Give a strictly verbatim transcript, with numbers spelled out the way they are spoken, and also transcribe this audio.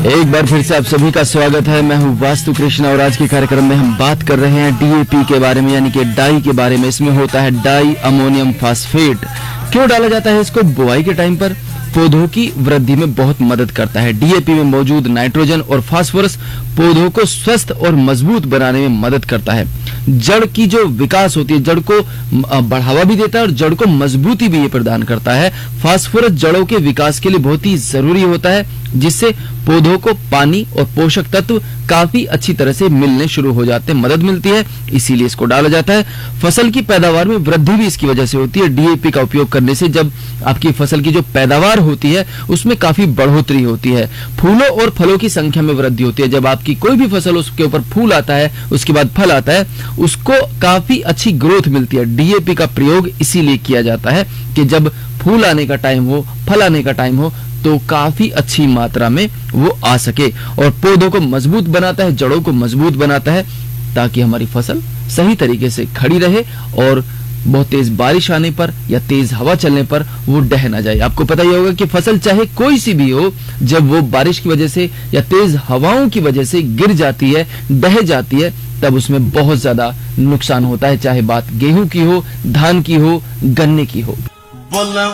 एक बार फिर से आप सभी का स्वागत है। मैं हूं वास्तु कृष्णा और आज के कार्यक्रम में हम बात कर रहे हैं डीएपी के बारे में, यानी कि डाई के बारे में। इसमें होता है डाई अमोनियम फास्फेट। क्यों डाला जाता है इसको? बुआई के टाइम पर पौधों की वृद्धि में बहुत मदद करता है। डीएपी में मौजूद नाइट्रोजन और फास्फोरस पौधों को स्वस्थ और मजबूत बनाने में मदद करता है। जड़ की जो विकास होती है, जड़ को बढ़ावा भी देता है और जड़ को मजबूती भी ये प्रदान करता है। फास्फोरस जड़ों के विकास के लिए बहुत ही जरूरी होता है, जिससे पौधों को पानी और पोषक तत्व काफी अच्छी तरह से मिलने शुरू हो जाते हैं, मदद मिलती है, इसीलिए इसको डाला जाता है। फसल की पैदावार में वृद्धि भी इसकी वजह से होती है। डीएपी का उपयोग करने से जब आपकी फसल की जो पैदावार होती है उसमें काफी बढ़ोतरी होती है। फूलों और फलों की संख्या में वृद्धि होती है। जब आपकी कोई भी फसल, उसके ऊपर फूल आता है, उसके बाद फल आता है, उसको काफी अच्छी ग्रोथ मिलती है। डीएपी का प्रयोग इसीलिए किया जाता है कि जब फूल आने का टाइम हो, फल आने का टाइम हो, तो काफी अच्छी मात्रा में वो आ सके और पौधों को मजबूत बनाता है, जड़ों को मजबूत बनाता है, ताकि हमारी फसल सही तरीके से खड़ी रहे और बहुत तेज बारिश आने पर या तेज हवा चलने पर वो ढह ना जाए। आपको पता ही होगा कि फसल चाहे कोई सी भी हो, जब वो बारिश की वजह से या तेज हवाओं की वजह से गिर जाती है, ढह जाती है, तब उसमें बहुत ज्यादा नुकसान होता है, चाहे बात गेहूं की हो, धान की हो, गन्ने की हो।